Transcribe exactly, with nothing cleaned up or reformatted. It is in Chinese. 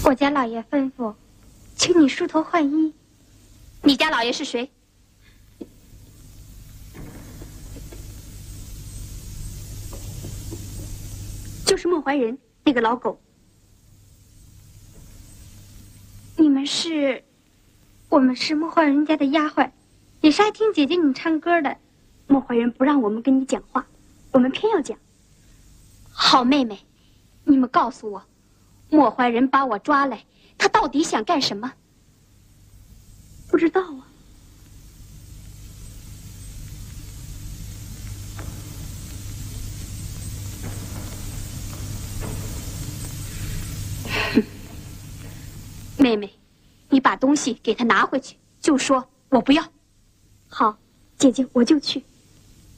我家老爷吩咐，请你梳头换衣。 你家老爷是谁？就是孟怀仁那个老狗。 你们是？我们是孟怀仁家的丫鬟，也是爱听姐姐你唱歌的。 孟怀仁不让我们跟你讲话，我们偏要讲。好妹妹，你们告诉我，莫怀仁把我抓来，他到底想干什么？ 不知道啊。 妹妹，你把东西给他拿回去，就说我不要。 好，姐姐我就去。